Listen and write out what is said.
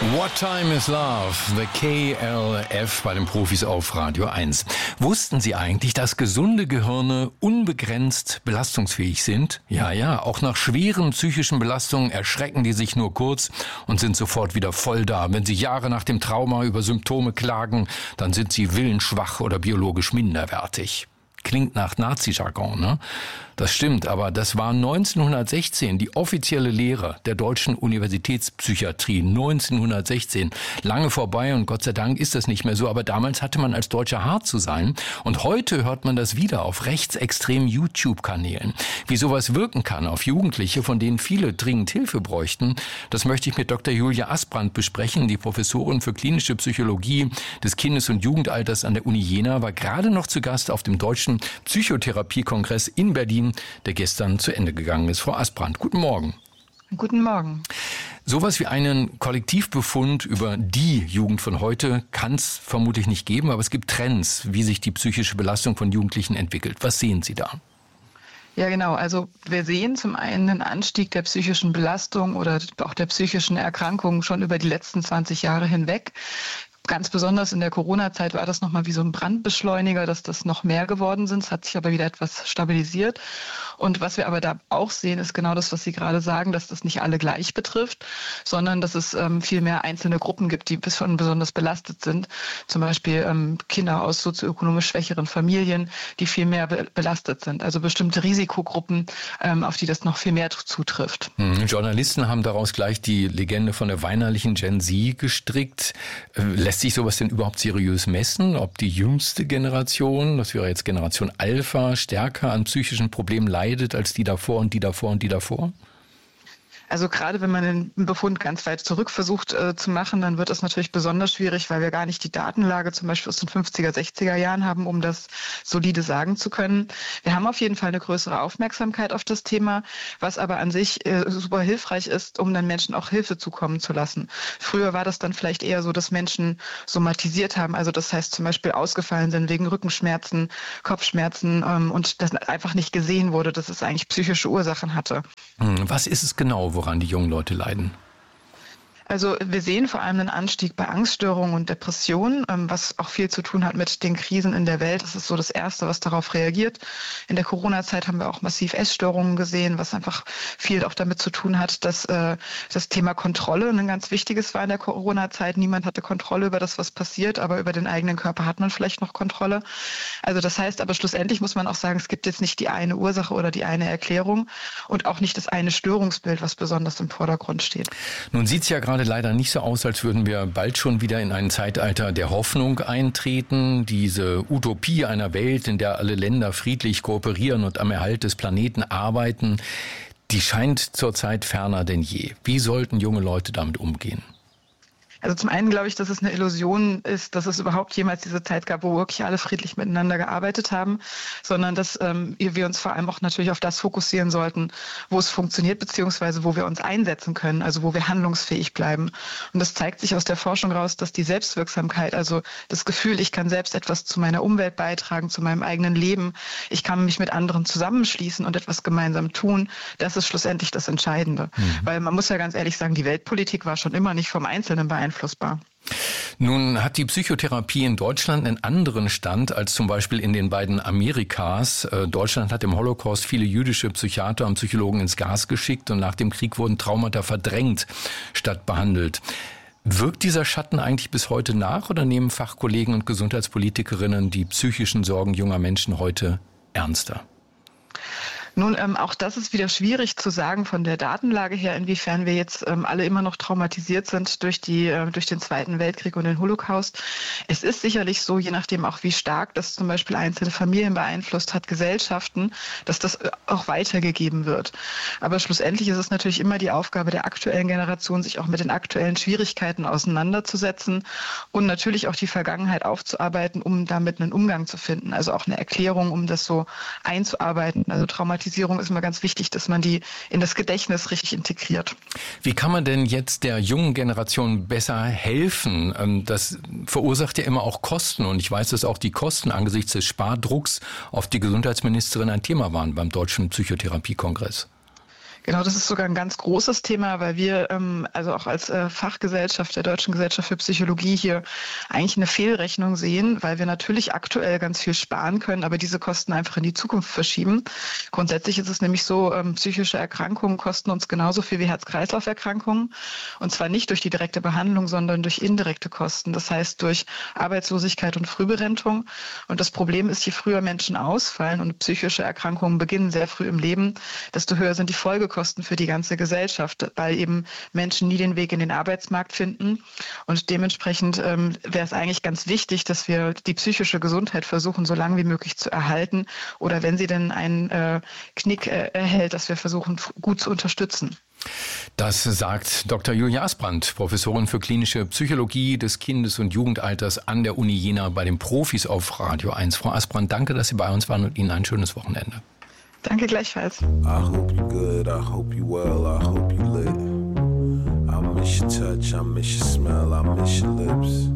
What Time is Love? The KLF bei den Profis auf Radio 1. Wussten Sie eigentlich, dass gesunde Gehirne unbegrenzt belastungsfähig sind? Ja, auch nach schweren psychischen Belastungen erschrecken die sich nur kurz und sind sofort wieder voll da. Wenn Sie Jahre nach dem Trauma über Symptome klagen, dann sind Sie willensschwach oder biologisch minderwertig. Klingt nach Nazi-Jargon, ne? Das stimmt, aber das war 1916 die offizielle Lehre der deutschen Universitätspsychiatrie. 1916. Lange vorbei und Gott sei Dank ist das nicht mehr so. Aber damals hatte man als Deutscher hart zu sein. Und heute hört man das wieder auf rechtsextremen YouTube-Kanälen. Wie sowas wirken kann auf Jugendliche, von denen viele dringend Hilfe bräuchten, das möchte ich mit Dr. Julia Asbrandt besprechen. Die Professorin für klinische Psychologie des Kindes- und Jugendalters an der Uni Jena war gerade noch zu Gast auf dem Deutschen Psychotherapiekongress in Berlin, der gestern zu Ende gegangen ist. Frau Asbrandt, guten Morgen. Guten Morgen. Sowas wie einen Kollektivbefund über die Jugend von heute kann es vermutlich nicht geben, aber es gibt Trends, wie sich die psychische Belastung von Jugendlichen entwickelt. Was sehen Sie da? Ja, genau. Also wir sehen zum einen einen Anstieg der psychischen Belastung oder auch der psychischen Erkrankungen schon über die letzten 20 Jahre hinweg. Ganz besonders in der Corona-Zeit war das nochmal wie so ein Brandbeschleuniger, dass das noch mehr geworden sind. Es hat sich aber wieder etwas stabilisiert. Und was wir aber da auch sehen, ist genau das, was Sie gerade sagen, dass das nicht alle gleich betrifft, sondern dass es viel mehr einzelne Gruppen gibt, die besonders belastet sind. Zum Beispiel Kinder aus sozioökonomisch schwächeren Familien, die viel mehr belastet sind. Also bestimmte Risikogruppen, auf die das noch viel mehr zutrifft. Journalisten haben daraus gleich die Legende von der weinerlichen Gen Z gestrickt. Lässt sich sowas denn überhaupt seriös messen, ob die jüngste Generation, das wäre jetzt Generation Alpha, stärker an psychischen Problemen leidet als die davor und die davor und die davor? Also gerade wenn man den Befund ganz weit zurück versucht zu machen, dann wird es natürlich besonders schwierig, weil wir gar nicht die Datenlage zum Beispiel aus den 50er, 60er Jahren haben, um das solide sagen zu können. Wir haben auf jeden Fall eine größere Aufmerksamkeit auf das Thema, was aber an sich super hilfreich ist, um dann Menschen auch Hilfe zukommen zu lassen. Früher war das dann vielleicht eher so, dass Menschen somatisiert haben, also das heißt zum Beispiel ausgefallen sind wegen Rückenschmerzen, Kopfschmerzen und das einfach nicht gesehen wurde, dass es eigentlich psychische Ursachen hatte. Was ist es genau, woran die jungen Leute leiden? Also wir sehen vor allem einen Anstieg bei Angststörungen und Depressionen, was auch viel zu tun hat mit den Krisen in der Welt. Das ist so das Erste, was darauf reagiert. In der Corona-Zeit haben wir auch massiv Essstörungen gesehen, was einfach viel auch damit zu tun hat, dass das Thema Kontrolle ein ganz wichtiges war in der Corona-Zeit. Niemand hatte Kontrolle über das, was passiert, aber über den eigenen Körper hat man vielleicht noch Kontrolle. Also das heißt aber schlussendlich muss man auch sagen, es gibt jetzt nicht die eine Ursache oder die eine Erklärung und auch nicht das eine Störungsbild, was besonders im Vordergrund steht. Nun sieht es ja gerade leider nicht so aus, als würden wir bald schon wieder in ein Zeitalter der Hoffnung eintreten. Diese Utopie einer Welt, in der alle Länder friedlich kooperieren und am Erhalt des Planeten arbeiten, die scheint zurzeit ferner denn je. Wie sollten junge Leute damit umgehen? Also zum einen glaube ich, dass es eine Illusion ist, dass es überhaupt jemals diese Zeit gab, wo wirklich alle friedlich miteinander gearbeitet haben, sondern dass wir uns vor allem auch natürlich auf das fokussieren sollten, wo es funktioniert, beziehungsweise wo wir uns einsetzen können, also wo wir handlungsfähig bleiben. Und das zeigt sich aus der Forschung raus, dass die Selbstwirksamkeit, also das Gefühl, ich kann selbst etwas zu meiner Umwelt beitragen, zu meinem eigenen Leben, ich kann mich mit anderen zusammenschließen und etwas gemeinsam tun, das ist schlussendlich das Entscheidende. Weil man muss ja ganz ehrlich sagen, die Weltpolitik war schon immer nicht vom Einzelnen beeinflussbar. Nun hat die Psychotherapie in Deutschland einen anderen Stand als zum Beispiel in den beiden Amerikas. Deutschland hat im Holocaust viele jüdische Psychiater und Psychologen ins Gas geschickt und nach dem Krieg wurden Traumata verdrängt statt behandelt. Wirkt dieser Schatten eigentlich bis heute nach oder nehmen Fachkollegen und Gesundheitspolitikerinnen die psychischen Sorgen junger Menschen heute ernster? Nun, auch das ist wieder schwierig zu sagen von der Datenlage her, inwiefern wir jetzt alle immer noch traumatisiert sind durch den Zweiten Weltkrieg und den Holocaust. Es ist sicherlich so, je nachdem auch wie stark das zum Beispiel einzelne Familien beeinflusst hat, Gesellschaften, dass das auch weitergegeben wird. Aber schlussendlich ist es natürlich immer die Aufgabe der aktuellen Generation, sich auch mit den aktuellen Schwierigkeiten auseinanderzusetzen und natürlich auch die Vergangenheit aufzuarbeiten, um damit einen Umgang zu finden. Also auch eine Erklärung, um das so einzuarbeiten. Also Traumatisierung ist immer ganz wichtig, dass man die in das Gedächtnis richtig integriert. Wie kann man denn jetzt der jungen Generation besser helfen? Das verursacht ja immer auch Kosten und ich weiß, dass auch die Kosten angesichts des Spardrucks auf die Gesundheitsministerin ein Thema waren beim Deutschen Psychotherapiekongress. Genau, das ist sogar ein ganz großes Thema, weil wir also auch als Fachgesellschaft der Deutschen Gesellschaft für Psychologie hier eigentlich eine Fehlrechnung sehen, weil wir natürlich aktuell ganz viel sparen können, aber diese Kosten einfach in die Zukunft verschieben. Grundsätzlich ist es nämlich so, psychische Erkrankungen kosten uns genauso viel wie Herz-Kreislauf-Erkrankungen, und zwar nicht durch die direkte Behandlung, sondern durch indirekte Kosten, das heißt durch Arbeitslosigkeit und Frühberentung. Und das Problem ist, je früher Menschen ausfallen und psychische Erkrankungen beginnen sehr früh im Leben, desto höher sind die Folgekosten für die ganze Gesellschaft, weil eben Menschen nie den Weg in den Arbeitsmarkt finden. Und dementsprechend wäre es eigentlich ganz wichtig, dass wir die psychische Gesundheit versuchen, so lange wie möglich zu erhalten. Oder wenn sie denn einen Knick erhält, dass wir versuchen, gut zu unterstützen. Das sagt Dr. Julia Asbrandt, Professorin für klinische Psychologie des Kindes- und Jugendalters an der Uni Jena bei den Profis auf Radio 1. Frau Asbrandt, danke, dass Sie bei uns waren und Ihnen ein schönes Wochenende. Danke gleichfalls. I hope you good, I hope you well, I hope you lit. I miss your touch, I miss your smell, I miss your lips.